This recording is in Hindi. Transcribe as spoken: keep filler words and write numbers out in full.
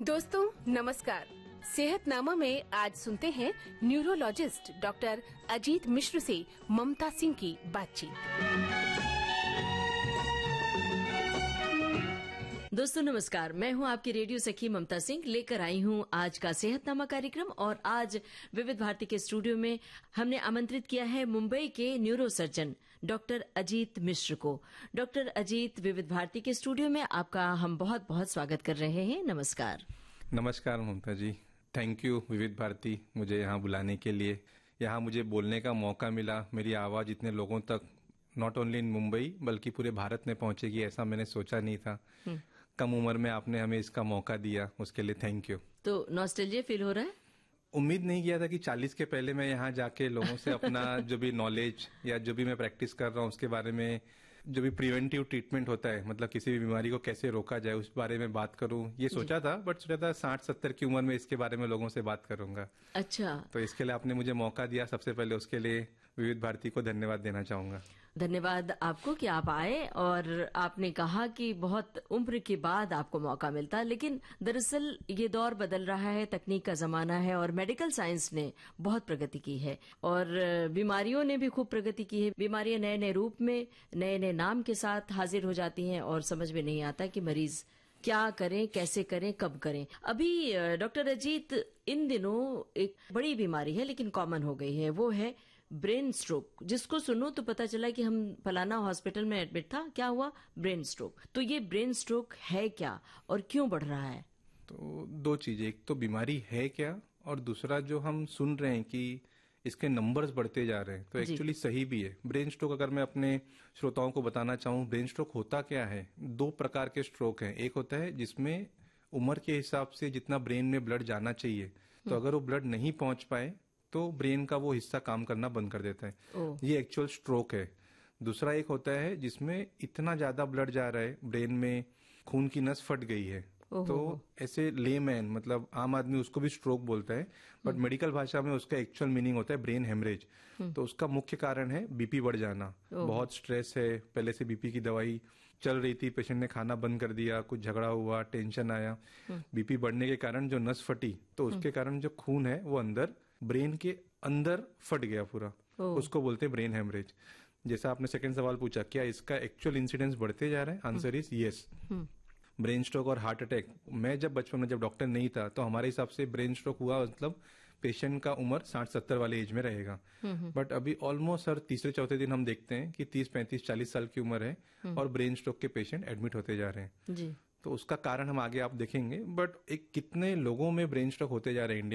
दोस्तों नमस्कार। सेहतनामा में आज सुनते हैं न्यूरोलॉजिस्ट डॉक्टर अजीत मिश्र से ममता सिंह की बातचीत। दोस्तों नमस्कार, मैं हूं आपकी रेडियो सखी ममता सिंह, लेकर आई हूं आज का सेहतनामा कार्यक्रम। और आज विविध भारती के स्टूडियो में हमने आमंत्रित किया है मुंबई के न्यूरो सर्जन डॉक्टर अजीत मिश्र को। डॉक्टर अजीत, विविध भारती के स्टूडियो में आपका हम बहुत बहुत स्वागत कर रहे हैं। नमस्कार। नमस्कार ममता जी, थैंक यू विविध भारती मुझे यहाँ बुलाने के लिए। यहाँ मुझे बोलने का मौका मिला। मेरी आवाज इतने लोगों तक नॉट ओनली इन मुंबई बल्कि पूरे भारत में पहुंचेगी, ऐसा मैंने सोचा नहीं था। कम उम्र में आपने हमें इसका मौका दिया, उसके लिए थैंक यू। तो नॉस्टैल्जिया फील हो रहा है? उम्मीद नहीं किया था कि चालीस के पहले मैं यहाँ जाके लोगों से अपना जो भी नॉलेज या जो भी मैं प्रैक्टिस कर रहा हूँ उसके बारे में, जो भी प्रिवेंटिव ट्रीटमेंट होता है, मतलब किसी भी बीमारी को कैसे रोका जाए, उस बारे में बात करूं। ये सोचा था, बट सोचा था साठ सत्तर की उम्र में इसके बारे में लोगों से बात करूंगा। अच्छा, तो इसके लिए आपने मुझे मौका दिया। सबसे पहले उसके लिए विविध भारती को धन्यवाद देना चाहूंगा। धन्यवाद आपको कि आप आए और आपने कहा कि बहुत उम्र के बाद आपको मौका मिलता, लेकिन दरअसल ये दौर बदल रहा है, तकनीक का जमाना है और मेडिकल साइंस ने बहुत प्रगति की है और बीमारियों ने भी खूब प्रगति की है। बीमारियां नए नए रूप में, नए नए नाम के साथ हाजिर हो जाती हैं और समझ में नहीं आता कि मरीज क्या करें, कैसे करें, कब करें। अभी डॉक्टर अजीत, इन दिनों एक बड़ी बीमारी है लेकिन कॉमन हो गई है, वो है ब्रेन स्ट्रोक। जिसको सुनो तो पता चला कि हम फलाना हॉस्पिटल में एडमिट था, क्या हुआ? Brain stroke. तो ये ब्रेन स्ट्रोक है क्या और क्यों बढ़ रहा है? तो दो चीजें, एक तो बीमारी है क्या और दूसरा जो हम सुन रहे हैं कि इसके नंबर्स बढ़ते जा रहे हैं, तो एक्चुअली सही भी है। ब्रेन स्ट्रोक अगर मैं अपने श्रोताओं को बताना चाहूँ, ब्रेन स्ट्रोक होता क्या है? दो प्रकार के स्ट्रोक हैं। एक होता है जिसमें उम्र के हिसाब से जितना ब्रेन में ब्लड जाना चाहिए, तो अगर वो ब्लड नहीं पहुंच पाए तो ब्रेन का वो हिस्सा काम करना बंद कर देता है, ये एक्चुअल स्ट्रोक है। दूसरा एक होता है जिसमें इतना ज्यादा ब्लड जा रहा है, ब्रेन में खून की नस फट गई है, तो ऐसे लेमैन मतलब आम आदमी उसको भी स्ट्रोक बोलता है, बट मेडिकल भाषा में उसका एक्चुअल मीनिंग होता है ब्रेन हेमरेज। तो उसका मुख्य कारण है बीपी बढ़ जाना। बहुत स्ट्रेस है, पहले से बीपी की दवाई चल रही थी, पेशेंट ने खाना बंद कर दिया, कुछ झगड़ा हुआ, टेंशन आया, बीपी बढ़ने के कारण जो नस फटी, तो उसके कारण जो खून है वो अंदर ब्रेन के अंदर फट गया पूरा, उसको बोलते हैं ब्रेन हेमरेज। जैसा आपने सेकंड सवाल पूछा, क्या इसका एक्चुअल इंसिडेंस बढ़ते जा रहा है? Answer is yes. Brain stroke और हार्ट अटैक, मैं जब बचपन में जब डॉक्टर नहीं था तो हमारे हिसाब से ब्रेन स्ट्रोक हुआ मतलब पेशेंट का उम्र साठ सत्तर वाले एज में रहेगा, बट अभी ऑलमोस्ट हर तीसरे चौथे दिन हम देखते हैं कि तीस पैंतीस चालीस साल की उम्र है और ब्रेन स्ट्रोक के पेशेंट एडमिट होते जा रहे हैं जी। तो उसका कारण हम आगे आप देखेंगे, बट एक कितने लोगों में ब्रेन स्ट्रोक होते जा रहे हैं इंडिया